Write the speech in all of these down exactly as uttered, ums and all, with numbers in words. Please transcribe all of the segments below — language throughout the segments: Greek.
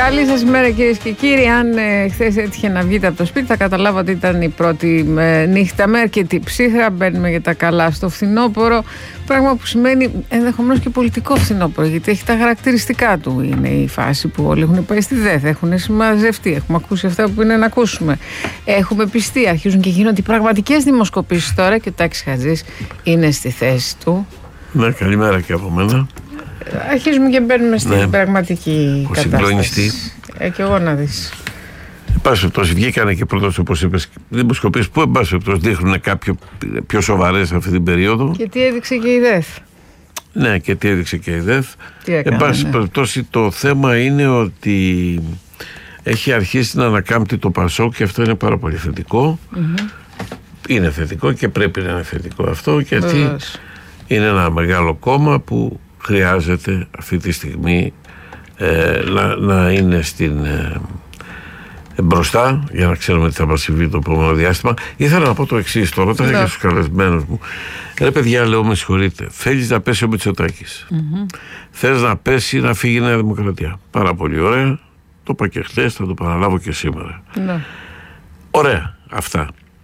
Καλή σας ημέρα κυρίες και κύριοι. Αν ε, χθες έτυχε να βγείτε από το σπίτι, θα καταλάβατε ότι ήταν η πρώτη ε, νύχτα με αρκετή ψύχρα. Μπαίνουμε για τα καλά στο φθινόπωρο. Πράγμα που σημαίνει ενδεχομένως και πολιτικό φθινόπωρο, γιατί έχει τα χαρακτηριστικά του. Είναι η φάση που όλοι έχουν πάει στη ΔΕΘ, έχουν συμμαζευτεί, έχουμε ακούσει αυτά που είναι να ακούσουμε. Έχουμε πιστεί, αρχίζουν και γίνονται οι πραγματικές δημοσκοπήσεις τώρα και ο Τάκης Χατζής είναι στη θέση του. Ναι, καλημέρα και από μένα. Αρχίζουμε και μπαίνουμε στην ναι, πραγματική ο κατάσταση. Ε, και εγώ να δεις. Εν πάση περιπτώσει, βγήκανε και πρώτος, όπως είπες, δημοσκοπήσεις που εν πάση περιπτώσει δείχνουν κάποιο πιο σοβαρές αυτή την περίοδο. Και τι έδειξε και η ΔΕΘ. Ναι, και τι έδειξε και η ΔΕΘ. Εν πάση περιπτώσει, το θέμα είναι ότι έχει αρχίσει να ανακάμπτει το Πασόκ και αυτό είναι πάρα πολύ θετικό. Mm-hmm. Είναι θετικό και πρέπει να είναι θετικό αυτό, γιατί Βεβαίως. είναι ένα μεγάλο κόμμα που χρειάζεται αυτή τη στιγμή ε, να, να είναι στην, ε, μπροστά για να ξέρουμε τι θα μας συμβεί το επόμενο διάστημα. Ήθελα να πω το εξής τώρα, όταν είχα στους καλεσμένους μου. Ρε παιδιά, λέω, με συγχωρείτε, θέλεις να πέσει ο Μητσοτάκης, mm-hmm. θέλεις να πέσει να φύγει η Νέα Δημοκρατία. Πάρα πολύ ωραία, το είπα και χθες, θα το παραλάβω και σήμερα. Mm-hmm. Ωραία, αυτά.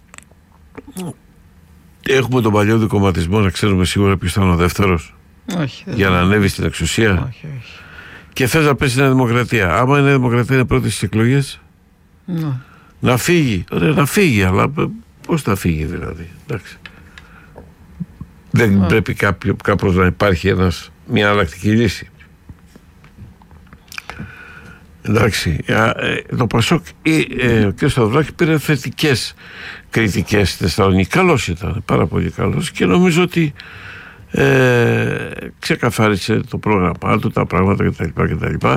Έχουμε τον παλιό δικομματισμό, να ξέρουμε σίγουρα ποιος ήταν ο δεύτερος. Όχι, για να ανέβει στην εξουσία. Όχι, όχι. Και θες να πέσει η Νέα Δημοκρατία. Άμα η Νέα Δημοκρατία είναι πρώτη στις εκλογές, ναι. να φύγει. Ωραία, να φύγει, αλλά πώς θα φύγει δηλαδή. Εντάξει. Δεν ναι. πρέπει κάποιο, κάπως να υπάρχει ένας, μια αλλακτική λύση. Εντάξει. Το Πασόκ, ε, ο κ. Σταυράκη πήρε θετικές κριτικές στη Θεσσαλονίκη. Καλός ήταν, πάρα πολύ καλός, και νομίζω ότι Ε, ξεκαθάρισε το πρόγραμμά του, τα πράγματα κτλ. κτλ.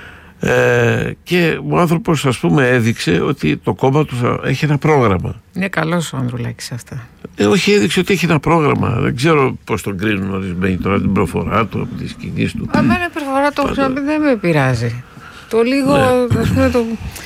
Ε, και ο άνθρωπος, ας πούμε, έδειξε ότι το κόμμα του θα έχει ένα πρόγραμμα. Είναι καλός ο Ανδρουλάκης αυτά. Ε, όχι, έδειξε ότι έχει ένα πρόγραμμα. Δεν ξέρω πώς τον κρίνουν ορισμένοι τώρα, την προφορά του, από τις κινήσεις του. Αμένα η προφορά του Πάντα... δεν με πειράζει. Το λίγο, ναι. ας πούμε, το...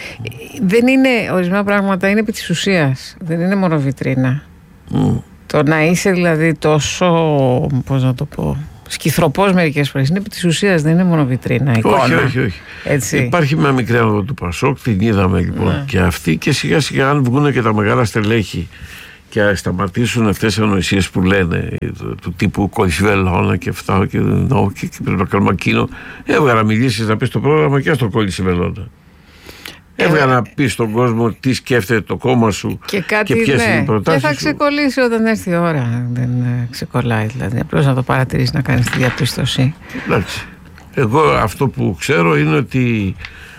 δεν είναι ορισμένα πράγματα, είναι επί της ουσίας. Δεν είναι μόνο βιτρίνα. Mm. Το να είσαι δηλαδή τόσο, πώς να το πω, σκυθροπός μερικές φορές, είναι επί της ουσίας, δεν είναι μόνο βιτρίνα, εικόνα. Όχι, όχι, όχι. Έτσι. Υπάρχει μια μικρή άνοδο του Πασόκ, την είδαμε λοιπόν ναι. και αυτή, και σιγά σιγά αν βγουν και τα μεγάλα στελέχη και σταματήσουν αυτές οι ανοησίες που λένε του, του τύπου κολυσιβελώνα και αυτά και, no, και, και πρέπει να κάνουμε εκείνο, έβγαλα μιλήσεις να πεις το πρόγραμμα και στο κολυσιβελώνα. Έβγα να πει στον κόσμο τι σκέφτεται το κόμμα σου και, κάτι, και ποιες ναι. είναι οι προτάσεις. Και θα ξεκολλήσει σου όταν έρθει η ώρα. Δεν ξεκολλάει δηλαδή. Απλώς να το παρατηρείς, να κάνεις τη διαπίστωση. Εντάξει. Εγώ αυτό που ξέρω είναι ότι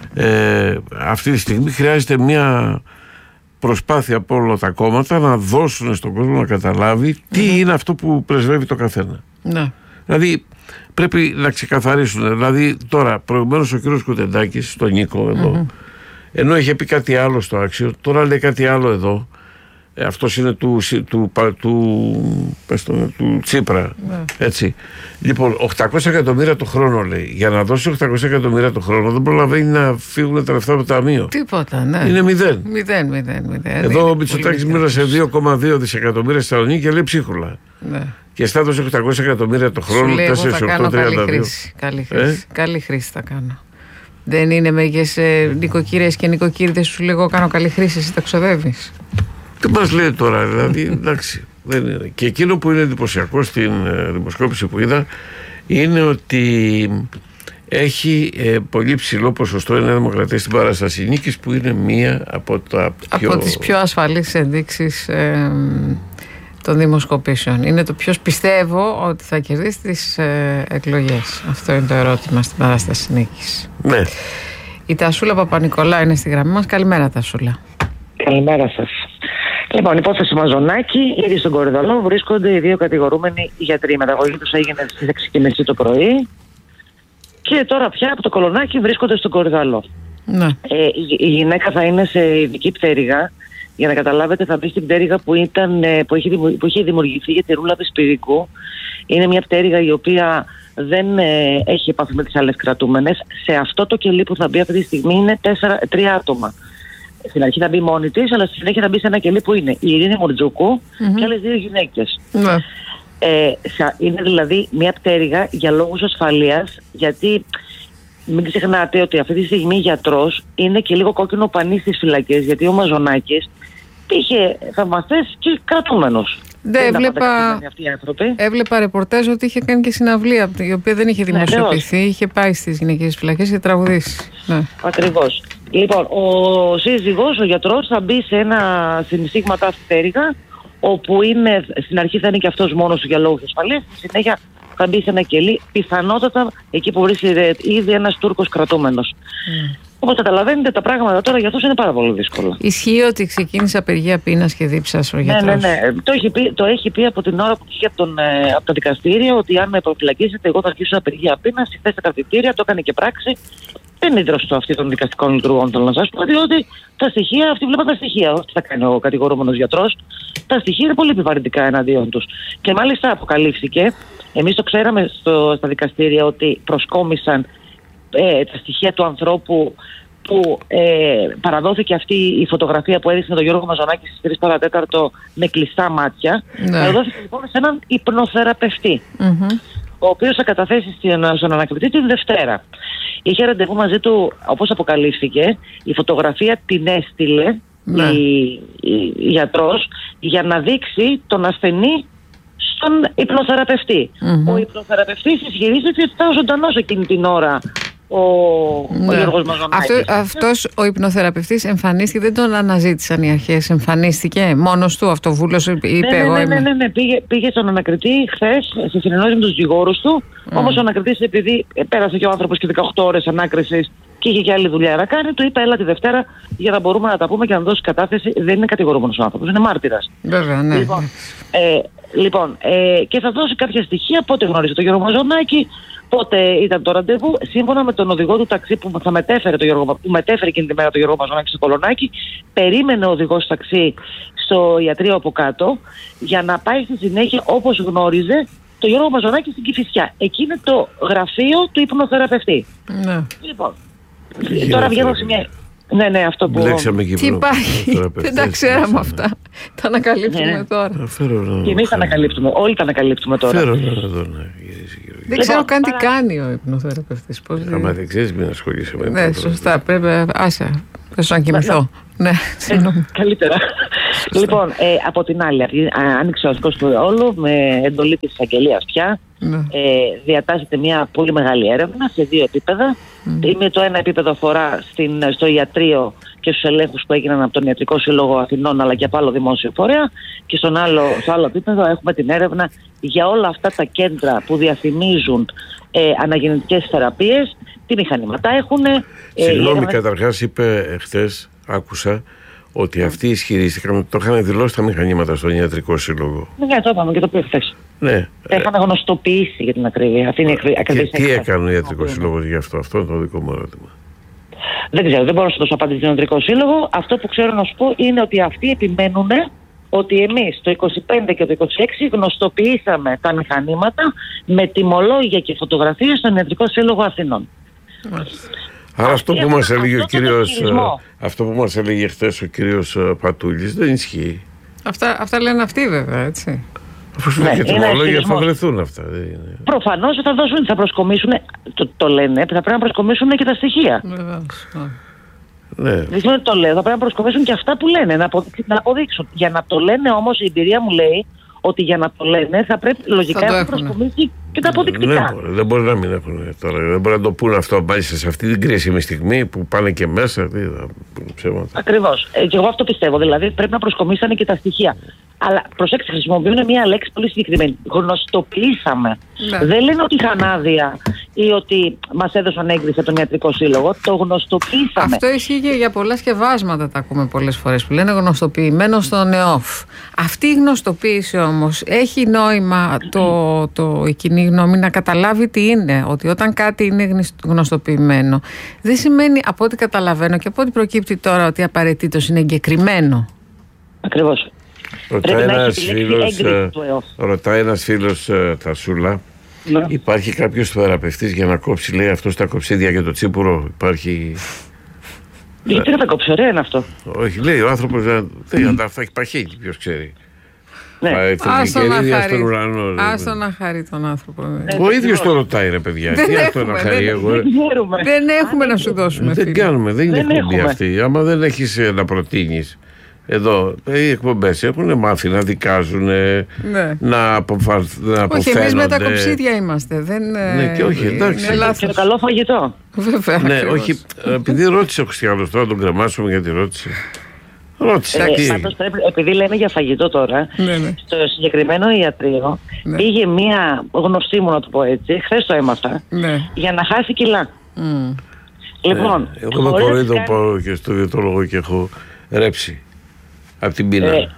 ε, αυτή τη στιγμή χρειάζεται μια προσπάθεια από όλα τα κόμματα να δώσουν στον κόσμο να καταλάβει τι mm-hmm. είναι αυτό που πρεσβεύει το καθένα. Ναι. Δηλαδή πρέπει να ξεκαθαρίσουν. Δηλαδή τώρα προηγουμένως ο κύριος Κουτεντάκης στον Νίκο εδώ, mm-hmm. ενώ είχε πει κάτι άλλο στο Άξιο, τώρα λέει κάτι άλλο εδώ. Ε, αυτός είναι του, του, του, του, πες το, του Τσίπρα. Yeah. Έτσι. Λοιπόν, οκτακόσια εκατομμύρια το χρόνο λέει. Για να δώσει οκτακόσια εκατομμύρια το χρόνο δεν προλαβαίνει να φύγουν τα λεφτά από το ταμείο. Τίποτα, ναι. Είναι μηδέν. Μηδέν, μηδέν, μηδέν. Εδώ ο Μητσοτάκης μοίρασε δύο κόμμα δύο δισεκατομμύρια στη Θεσσαλονίκη και λέει ψίχουλα. Ναι. Και στάδωσε οκτακόσια εκατομμύρια το χρόνο, τέσσερα οκτώ τριάντα δύο. Καλή χρήση. Ε? Καλή χρήση θα κάνω. Δεν είναι μερικές ε, νοικοκύρες και νοικοκύριδες σου λέγω κάνω καλή χρήση, εσύ τα ξοδεύεις. Τι μας λέει τώρα, δηλαδή, εντάξει, δεν είναι. Και εκείνο που είναι εντυπωσιακό στην ε, δημοσκόπηση που είδα είναι ότι έχει ε, πολύ ψηλό ποσοστό η Νέα Δημοκρατία στην παράσταση νίκης, που είναι μία από τα πιο... από τις πιο ασφαλείς ενδείξεις ε, των δημοσκοπήσεων. Είναι το ποιος πιστεύω ότι θα κερδίσει τις ε, εκλογές. Αυτό είναι το ερώτημα στην παράσταση νίκης. Ναι. Η Τασούλα Παπα-Νικολάου είναι στη γραμμή μας. Καλημέρα, Τασούλα. Καλημέρα σας. Λοιπόν, υπόθεση Μαζονάκη, ήδη στον Κορυδαλό βρίσκονται οι δύο κατηγορούμενοι γιατροί. Η μεταγωγή τους έγινε στις έξι και μισή το πρωί και τώρα πια από το Κολονάκι βρίσκονται στον Κορυδαλό. Ναι. Ε, η, η γυναίκα θα είναι σε ειδική πτέρυγα. Για να καταλάβετε, θα μπει στην πτέρυγα που, ήταν, που, είχε, που είχε δημιουργηθεί για τη Ρούλα Πεσπυρικού. Είναι μια πτέρυγα η οποία δεν ε, έχει επαφή με τις άλλες κρατούμενες. Σε αυτό το κελί που θα μπει αυτή τη στιγμή είναι τέσσερα, τρία άτομα. Στην αρχή θα μπει μόνη της, αλλά στη συνέχεια θα μπει σε ένα κελί που είναι η Ειρήνη Μορτζούκου mm-hmm. και άλλες δύο γυναίκες. Mm-hmm. Ε, είναι δηλαδή μια πτέρυγα για λόγους ασφαλείας, γιατί μην ξεχνάτε ότι αυτή τη στιγμή γιατρός είναι και λίγο κόκκινο πανί στις φυλακές, γιατί ο Μαζονάκης είχε θαυμαστές και κρατούμενος. Δεν έβλεπα, έβλεπα ρεπορτάζ ότι είχε κάνει και συναυλία, η οποία δεν είχε δημοσιοποιηθεί, ναι, είχε πάει στις γυναικείες φυλακές και τραγουδήσει. Ναι. Ακριβώς. Λοιπόν, ο σύζυγος, ο γιατρός, θα μπει σε ένα συναισθήγματα αυτέρυγα, όπου είναι, στην αρχή θα είναι και αυτός μόνος του για λόγους ασφαλείας, στη συνέχεια θα μπει σε ένα κελί, πιθανότατα εκεί που βρίσκεται ήδη ένας Τούρκος κρατούμενος. Mm. Όπως καταλαβαίνετε, τα πράγματα τώρα για αυτούς είναι πάρα πολύ δύσκολα. Ισχύει ότι ξεκίνησε απεργία πείνας και δίψας ο γιατρός? Ναι, ναι, ναι. Το έχει πει, το έχει πει από την ώρα που βγήκε από, τον, από το δικαστήριο, ότι αν με προφυλακίσετε, εγώ θα αρχίσω απεργία πείνας. Χθες στα κρατητήρια, το έκανε και πράξη. Δεν είναι δρόστο αυτή των δικαστικών λειτουργών, θέλω να σας πω, διότι τα στοιχεία, αυτοί βλέπαν τα στοιχεία. Όχι τι θα κάνει ο κατηγορούμενος γιατρός. Τα στοιχεία είναι πολύ επιβαρυντικά εναντίον τους. Και μάλιστα αποκαλύφθηκε, εμείς το ξέραμε στο, στα δικαστήρια, ότι προσκόμισαν ε, τα στοιχεία του ανθρώπου που ε, παραδόθηκε αυτή η φωτογραφία που έδειξε τον Γιώργο Μαζονάκη στις τρεις παρά τέταρτο με κλειστά μάτια. Ναι. Παραδόθηκε λοιπόν σε έναν υπνοθεραπευτή, mm-hmm. ο οποίος θα καταθέσει στον ανακριτή την Δευτέρα. Είχε ραντεβού μαζί του, όπως αποκαλύφθηκε, η φωτογραφία την έστειλε, ναι, η, η, η γιατρός, για να δείξει τον ασθενή στον υπνοθεραπευτή. Mm-hmm. Ο υπνοθεραπευτής ισχυρίζεται ότι ήταν ζωντανός εκείνη την ώρα ο, ναι, ο Γιώργος Μαζονάκης. Αυτό, αυτός ο υπνοθεραπευτής εμφανίστηκε, δεν τον αναζήτησαν οι αρχές, εμφανίστηκε μόνος του, αυτοβούλος, είπε ναι, ναι, εγώ ναι, είμαι. ναι, ναι, ναι. Πήγε, πήγε στον ανακριτή χθες σε συνεννόηση με τους δικηγόρους του, mm. όμως ο ανακριτής, επειδή πέρασε και ο άνθρωπος και δεκαοκτώ ώρες ανάκρισης και είχε και άλλη δουλειά να κάνει, του είπε έλα τη Δευτέρα για να μπορούμε να τα πούμε και να δώσει κατάθεση. Δεν είναι κατηγορούμενος ο άνθρωπος, είναι μάρτυρας. Βέβαια, ναι. Λοιπόν, ε, λοιπόν ε, και θα δώσει κάποια στοιχεία πότε γνώρισε τον Γιώργο Μαζονάκη, πότε ήταν το ραντεβού. Σύμφωνα με τον οδηγό του ταξί που θα μετέφερε, το Γιώργο, που μετέφερε εκείνη τη μέρα τον Γιώργο Μαζονάκη στο Κολονάκι, περίμενε ο οδηγός ταξί στο ιατρείο από κάτω για να πάει στη συνέχεια, όπως γνώριζε, το Γιώργο Μαζονάκη στην Κηφισιά. Εκεί είναι το γραφείο του υπνοθεραπευτή. Ναι. Λοιπόν, Είχε τώρα βγαίνω σε μια... Ναι, ναι, αυτό που... Τι υπάρχει, δεν τα ξέραμε αυτά. Τα ανακαλύπτουμε ναι, ναι. τώρα. Και εμείς τα ανακαλύπτουμε, όλοι τα ανακαλύπτουμε τώρα. Φέρω να δω, ναι. Δεν ξέρω καν τι κάνει ο υπνοθεραπευτής. Άμα δεν ξέρεις, μην ασχολείσαι με ναι, σωστά, πρέπει, άσε, πες να κοιμηθώ. Ναι, καλύτερα. Λοιπόν, ε, από την άλλη, άνοιξε ο αστικός του αιώλου με εντολή της εισαγγελίας πια. Ναι. Ε, διατάσσεται μια πολύ μεγάλη έρευνα σε δύο επίπεδα. Mm. Με το ένα επίπεδο αφορά στην, στο ιατρείο και στους ελέγχους που έγιναν από τον Ιατρικό Σύλλογο Αθηνών αλλά και από άλλο δημόσιο φορέα, και στον άλλο, στο άλλο επίπεδο έχουμε την έρευνα για όλα αυτά τα κέντρα που διαφημίζουν ε, αναγεννητικές θεραπείες, τι μηχανήματα έχουν. Ε, Συγγνώμη, έρευνα... καταρχάς είπε χτες, άκουσα ότι αυτοί ισχυρίστηκαν ότι το είχαν δηλώσει τα μηχανήματα στον Ιατρικό Σύλλογο. Ναι, το είπαμε και το πει χθες. Ναι. Τα είχαν γνωστοποιήσει για την ακρίβεια. Αυτή είναι η και τι έκανε ο Ιατρικός Σύλλογος γι' αυτό, αυτό είναι το δικό μου ερώτημα. Δεν ξέρω, δεν μπορώ να σου δώσω απάντηση στον Ιατρικό Σύλλογο. Αυτό που ξέρω να σου πω είναι ότι αυτοί επιμένουν ότι εμείς το είκοσι πέντε και το είκοσι έξι γνωστοποιήσαμε τα μηχανήματα με τιμολόγια και φωτογραφίες στον Ιατρικό Σύλλογο Αθηνών. Άρα αυτό που μας έλεγε ο κύριος, αυτό που μας έλεγε χθες ο κύριος Πατούλης δεν ισχύει. Αυτά, αυτά λένε αυτοί βέβαια, έτσι. Αφού σου και τιμολόγια θα βρεθούν αυτά. Προφανώς θα δώσουν, θα προσκομίσουν, το, το λένε, θα πρέπει να προσκομίσουν και τα στοιχεία. Βεβαίως. Ναι. Δεν το λέω, θα πρέπει να προσκομίσουν και αυτά που λένε, να, αποδείξουν, να αποδείξουν. Για να το λένε όμως η εμπειρία μου λέει ότι για να το λένε θα πρέπει λογικά να προσκομίσει και τα αποδεικτικά. Ναι, δεν μπορεί να μην έχουν τώρα. Δεν μπορεί να το πούνε αυτό μάλιστα σε αυτή την κρίσιμη στιγμή που πάνε και μέσα. Ακριβώς. Ε, και εγώ αυτό πιστεύω. Δηλαδή πρέπει να προσκομίσανε και τα στοιχεία. Αλλά προσέξτε, χρησιμοποιούν μια λέξη πολύ συγκεκριμένη. Γνωστοποιήσαμε. Ναι. Δεν λένε ότι είχαν άδεια ή ότι μας έδωσαν έγκριση από τον Ιατρικό Σύλλογο. Το γνωστοποιήσαμε. Αυτό ισχύει και για πολλά σκευάσματα, τα ακούμε πολλές φορές που λένε γνωστοποιημένο στον ΕΟΦ. Αυτή η γνωστοποίηση όμως έχει νόημα το, το, η κοινή γνώμη να καταλάβει τι είναι. Ότι όταν κάτι είναι γνωστοποιημένο, δεν σημαίνει από ό,τι καταλαβαίνω και από ό,τι προκύπτει τώρα ότι απαραίτητος είναι εγκεκριμένο. Ακριβώς. Ρωτάει ένας φίλος, ρωτάει ένας φίλος Τασούλα, ναι. Υπάρχει κάποιος θεραπευτής για να κόψει, λέει, αυτό στα κοψίδια για το τσίπουρο, υπάρχει... Γιατί να τα κόψει, ωραία είναι αυτό. Όχι, λέει ο άνθρωπος, δεν θα τα έχει παχύλι, ποιος ξέρει. Άστο να χαρεί, άστο να χαρεί τον άνθρωπο. Ο ίδιος το ρωτάει, ρε παιδιά. Τι αυτό να χαρεί εγώ. Δεν έχουμε να σου δώσουμε. Δεν κάνουμε, δεν είναι εκπομπή αυτή. Άμα δεν έχεις να προτείνεις. Εδώ οι εκπομπές έχουν μάθει να δικάζουν, ναι. να, αποφα... να αποφαίνονται. Όχι, εμείς με τα κοψίδια είμαστε. Δεν, ναι, και όχι, εντάξει. Είναι λάθος. Και το καλό φαγητό. Βέβαια. Ναι, όχι, επειδή ρώτησε ο Χριστιανός, τώρα τον κρεμάσουμε γιατί ρώτησε. Ρώτησε. Ε, πάντως, πρέπει, επειδή λέμε για φαγητό τώρα, ναι, ναι. στο συγκεκριμένο ιατρείο ναι. πήγε μία γνωστή μου, να το πω έτσι, χθες το έμαθα, ναι. για να χάσει κιλά. Mm. Λοιπόν, ε, εγώ με κοροϊδό κάνει... πάω και στο διαιτολόγο και έχω ρέψει. Από την πείνα. Ε,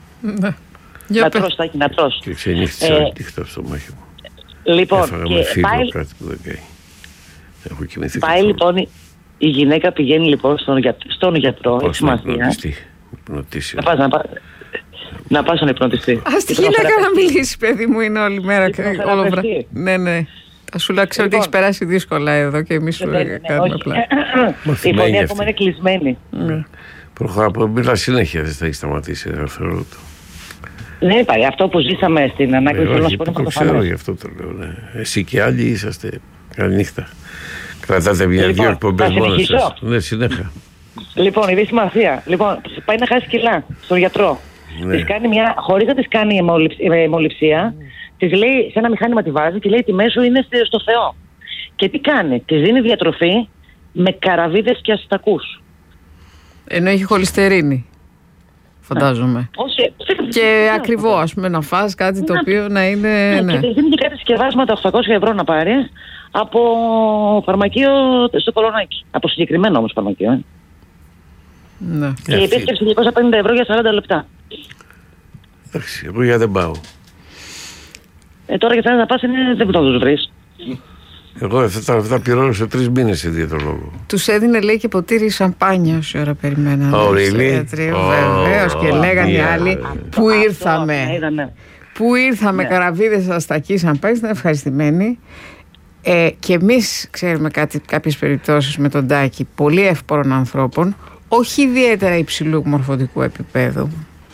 να τρως, Τάκη, να τρως. Και ξενύχτησα ε, νύχτα στο μάχη μου. Λοιπόν, έφαγα και με φύλλο πάει, κάτι που δεν κάνει. Έχω κοιμηθεί. Πάει λοιπόν, η γυναίκα πηγαίνει λοιπόν στον, για, στον γιατρό. Πώς να υπνοτιστεί. Να πας να, πά, να πας να υπνοτιστεί. Ας τη γυναίκα να μιλήσει, παιδί μου, είναι όλη μέρα. Όλο βρα... Ναι, ναι. Θα σου λέω, ξέρω ότι έχει περάσει δύσκολα εδώ και εμείς σου κάνουμε απλά. Η φωνή ακόμα είναι κλεισμένη. Προχωρά, μιλά συνέχεια, δεν θα έχει σταματήσει ένα δευτερόλεπτο. Ναι, πάει. Αυτό που ζήσαμε στην ανάκριση ε, του όχι, το ξέρω, γι' αυτό το λέω. Ναι. Εσύ και άλλοι είσαστε. Καλή νύχτα. Κρατάτε μια λοιπόν, δύο εκπομπές μόνοι σας. Ναι, συνέχεια. Λοιπόν, η Δύση Μαθία. Λοιπόν, πάει να χάσει κιλά στον γιατρό. Ναι. Της κάνει μια, χωρίς να της κάνει αιμοληψία, mm. της λέει, σε ένα μηχάνημα τη βάζει και λέει τη μέσου είναι στο Θεό. Και τι κάνει, της δίνει διατροφή με καραβίδες και αστακούς. Ενώ έχει χολυστερίνη, φαντάζομαι. Όχι, και ακριβό, ας πούμε, να φας κάτι να, το οποίο να είναι... Ναι, ναι. Και δίνει και κάτι συσκευάσματα οκτακόσια ευρώ να πάρει από φαρμακείο στο Κολονάκι. Από συγκεκριμένο όμως φαρμακείο. Ε. Ναι. Και η επίσκεψη διακόσια πενήντα ευρώ για σαράντα λεπτά. Εντάξει, εγώ για δεν πάω. Ε, τώρα για να πας είναι, δεν θα τους βρεις. Εγώ αυτά τα πληρώνω σε τρεις μήνες σε διαιτολόγο. Τους έδινε, λέει, και ποτήρι σαμπάνια όση ώρα περιμένανε. Oh, really? Βεβαίως, και λέγανε οι άλλοι που ήρθαμε. Που ήρθαμε, καραβίδες αστακοί σαμπάνια, ήταν ευχαριστημένοι. Ε, και εμείς ξέρουμε κάτι, κάποιες περιπτώσεις με τον Τάκη πολύ εύπορων ανθρώπων, όχι ιδιαίτερα υψηλού μορφωτικού επίπεδου.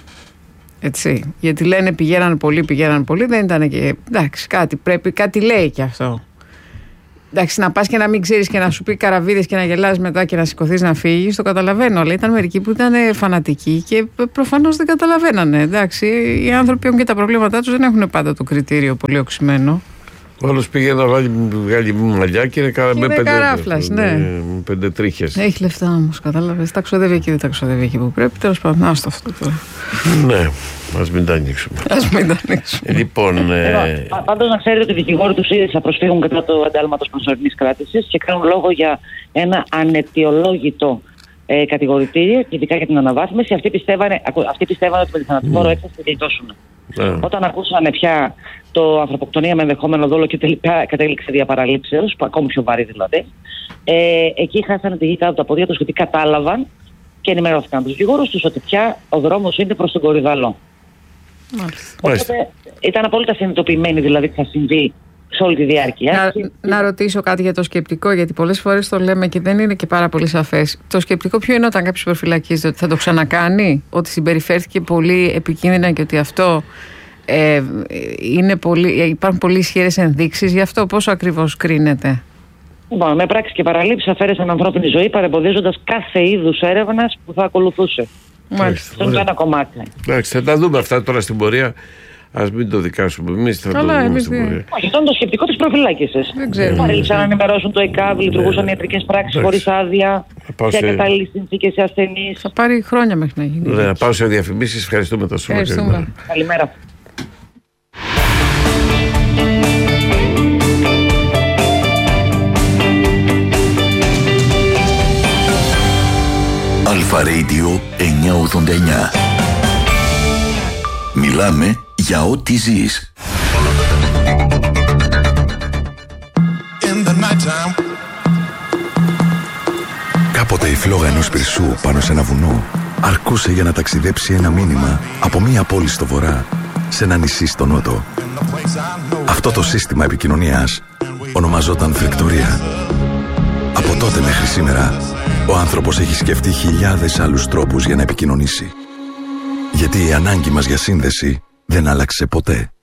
Έτσι. Γιατί λένε πηγαίναν πολύ, πηγαίναν πολύ, δεν ήταν και. Εντάξει, κάτι πρέπει, κάτι λέει και αυτό. Εντάξει, να πας και να μην ξέρεις και να σου πει καραβίδες και να γελάς μετά και να σηκωθείς να φύγεις, το καταλαβαίνω. Αλλά ήταν μερικοί που ήταν φανατικοί και προφανώς δεν καταλαβαίνανε. Εντάξει, οι άνθρωποι έχουν και τα προβλήματά τους, δεν έχουν πάντα το κριτήριο πολύ οξυμένο. Ο άλλος πήγε να βάλει, βγάλει μαλλιά και είναι, με είναι πέντε, καράφλας, ναι. Με πέντε τρίχες. Έχει λεφτά όμως, κατάλαβες. Τα ξοδεύει εκεί, δεν τα ξοδεύει εκεί που πρέπει. Τέλος πάντων, άστο αυτό τώρα. Ναι, ας μην τα ανοίξουμε. Ας μην τα ανοίξουμε. Λοιπόν, ε... πάντως να ξέρετε ότι οι δικηγόροι τους ήδη θα προσφύγουν κατά το εντάλματος προσωρινής κράτησης και κάνουν λόγο για ένα αναιτιολόγητο ε, κατηγορητήριο, ειδικά για την αναβάθμιση. Αυτοί πιστεύανε, αυτοί πιστεύανε ότι με τη θανατηφόρο έκθεση θα γλιτώσουν. Yeah. Όταν ακούσανε πια το ανθρωποκτονία με ενδεχόμενο δόλο και τελικά κατέληξε διαπαραλήψεως, ακόμη πιο βαρύ δηλαδή, ε, εκεί χάσανε τη γη κάτω από τα πόδια τους γιατί κατάλαβαν και ενημερώθηκαν τους δικηγόρους τους ότι πια ο δρόμος είναι προς τον Κορυδαλό. Μάλιστα. Οπότε ήταν απόλυτα συνειδητοποιημένοι δηλαδή τι θα συμβεί σε όλη τη διάρκεια. Να, να ρωτήσω κάτι για το σκεπτικό, γιατί πολλές φορές το λέμε και δεν είναι και πάρα πολύ σαφές. Το σκεπτικό ποιο είναι όταν κάποιος προφυλακίζεται, ότι θα το ξανακάνει, ότι συμπεριφέρθηκε πολύ επικίνδυνα και ότι αυτό ε, είναι πολύ, υπάρχουν πολύ ισχυρές ενδείξεις γι' αυτό, πόσο ακριβώς κρίνεται? Λοιπόν, με πράξεις και παραλήψεις αφαίρεσαν ανθρώπινη ζωή παρεμποδίζοντας κάθε είδους έρευνας που θα ακολουθούσε. Μάλιστα. Αυτό είναι ένα κομμάτι. Εντάξει, θα τα δούμε αυτά τώρα στην πορεία. Ας μην το δικάσουμε εμείς, θα Καλά, το δούμε εμείς στην πορεία. Όχι, αυτό είναι το σκεπτικό της προφυλάκησης. Δεν ξέρω. Παρέλειψαν να ενημερώσουν το ΕΚΑΒ, λειτουργούσαν ναι. ιατρικές πράξεις χωρίς άδεια, σε κατάλληλες συνθήκες σε ασθενείς. Θα πάρει χρόνια μέχρι να γίνει. Ναι, να πάω σε διαφημίσεις. Ευχαριστούμε τόσο πολύ. Καλημέρα. Αλφα Radio εννιακόσια ογδόντα εννιά. Μιλάμε για ό,τι ζεις. Κάποτε η φλόγα ενός πυρσού πάνω σε ένα βουνό αρκούσε για να ταξιδέψει ένα μήνυμα από μία πόλη στο βορρά σε ένα νησί στο νότο. Αυτό το σύστημα επικοινωνίας ονομαζόταν φρικτορία. Από τότε μέχρι σήμερα ο άνθρωπος έχει σκεφτεί χιλιάδες άλλους τρόπους για να επικοινωνήσει. Γιατί η ανάγκη μας για σύνδεση δεν άλλαξε ποτέ.